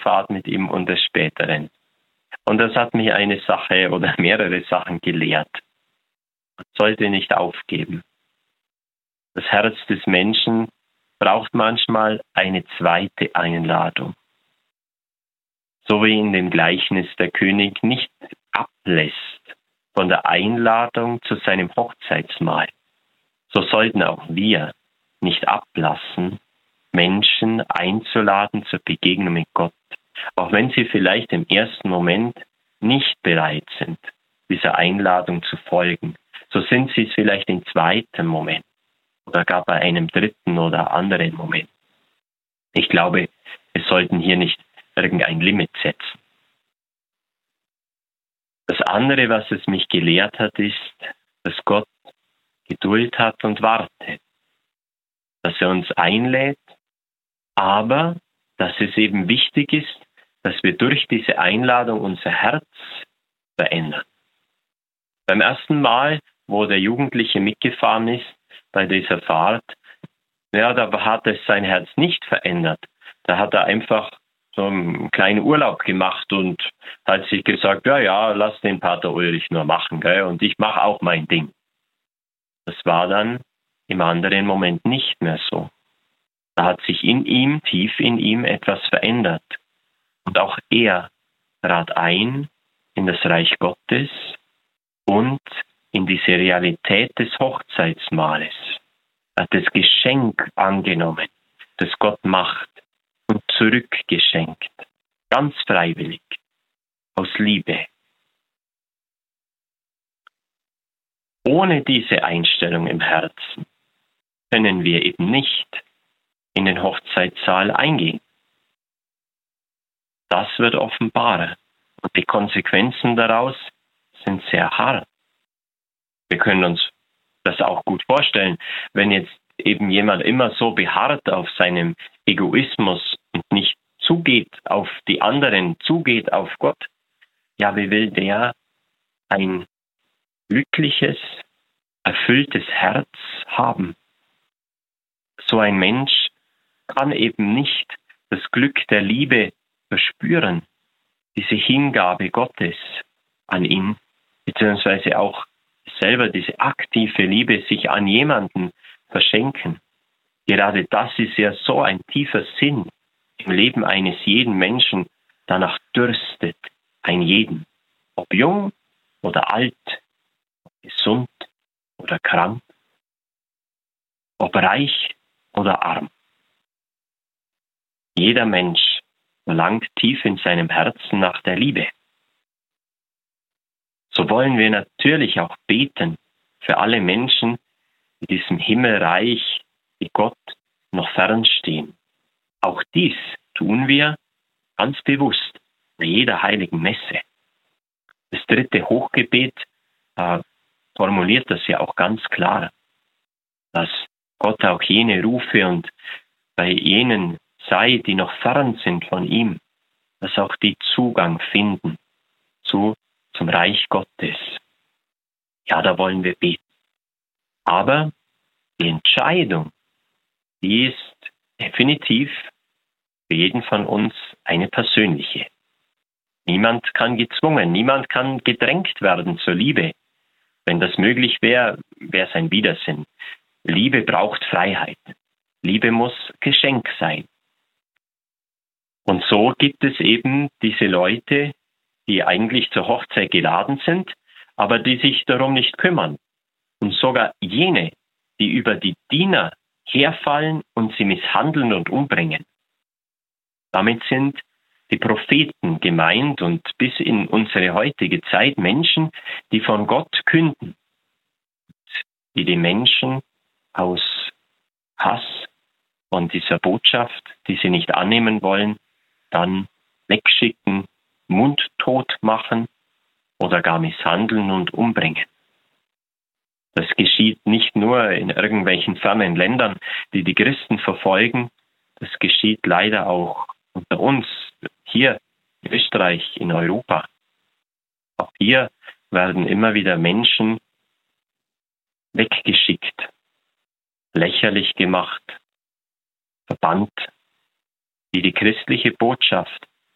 Fahrt mit ihm und des Späteren. Und das hat mich eine Sache oder mehrere Sachen gelehrt. Man sollte nicht aufgeben. Das Herz des Menschen braucht manchmal eine zweite Einladung. So wie in dem Gleichnis der König nicht ablässt von der Einladung zu seinem Hochzeitsmahl, so sollten auch wir nicht ablassen, Menschen einzuladen zur Begegnung mit Gott, auch wenn sie vielleicht im ersten Moment nicht bereit sind, dieser Einladung zu folgen. So sind sie es vielleicht im zweiten Moment oder gar bei einem dritten oder anderen Moment. Ich glaube, wir sollten hier nicht irgendein Limit setzen. Das andere, was es mich gelehrt hat, ist, dass Gott Geduld hat und wartet. Dass er uns einlädt, aber dass es eben wichtig ist, dass wir durch diese Einladung unser Herz verändern. Beim ersten Mal, wo der Jugendliche mitgefahren ist bei dieser Fahrt, ja, da hat es sein Herz nicht verändert. Da hat er einfach so einen kleinen Urlaub gemacht und hat sich gesagt, ja, lass den Pater Ulrich nur machen, gell? Und ich mache auch mein Ding. Das war dann im anderen Moment nicht mehr so. Da hat sich in ihm, tief in ihm etwas verändert. Und auch er trat ein in das Reich Gottes und in diese Realität des Hochzeitsmahles. Er hat das Geschenk angenommen, das Gott macht und zurückgeschenkt. Ganz freiwillig, aus Liebe. Ohne diese Einstellung im Herzen können wir eben nicht in den Hochzeitssaal eingehen. Das wird offenbarer und die Konsequenzen daraus sind sehr hart. Wir können uns das auch gut vorstellen, wenn jetzt eben jemand immer so beharrt auf seinem Egoismus und nicht zugeht auf die anderen, zugeht auf Gott. Ja, wie will der ein glückliches, erfülltes Herz haben? So ein Mensch kann eben nicht das Glück der Liebe verspüren, diese Hingabe Gottes an ihn, beziehungsweise auch selber diese aktive Liebe sich an jemanden verschenken. Gerade das ist ja so ein tiefer Sinn im Leben eines jeden Menschen, danach dürstet ein jeden, ob jung oder alt, ob gesund oder krank, ob reich oder arm. Jeder Mensch verlangt tief in seinem Herzen nach der Liebe. So wollen wir natürlich auch beten für alle Menschen, die diesem Himmelreich, wie Gott, noch fernstehen. Auch dies tun wir ganz bewusst bei jeder heiligen Messe. Das dritte Hochgebet formuliert das ja auch ganz klar, dass Gott auch jene rufe und bei jenen sei, die noch fern sind von ihm, dass auch die Zugang finden zum Reich Gottes. Ja, da wollen wir beten. Aber die Entscheidung, die ist definitiv für jeden von uns eine persönliche. Niemand kann gezwungen, niemand kann gedrängt werden zur Liebe. Wenn das möglich wäre, wäre es ein Widersinn. Liebe braucht Freiheit. Liebe muss Geschenk sein. Und so gibt es eben diese Leute, die eigentlich zur Hochzeit geladen sind, aber die sich darum nicht kümmern. Und sogar jene, die über die Diener herfallen und sie misshandeln und umbringen. Damit sind die Propheten gemeint und bis in unsere heutige Zeit Menschen, die von Gott künden, die die Menschen aus Hass von dieser Botschaft, die sie nicht annehmen wollen, dann wegschicken, mundtot machen oder gar misshandeln und umbringen. Das geschieht nicht nur in irgendwelchen fernen Ländern, die die Christen verfolgen, das geschieht leider auch unter uns, hier in Österreich, in Europa. Auch hier werden immer wieder Menschen weggeschickt, lächerlich gemacht, verbannt, die die christliche Botschaft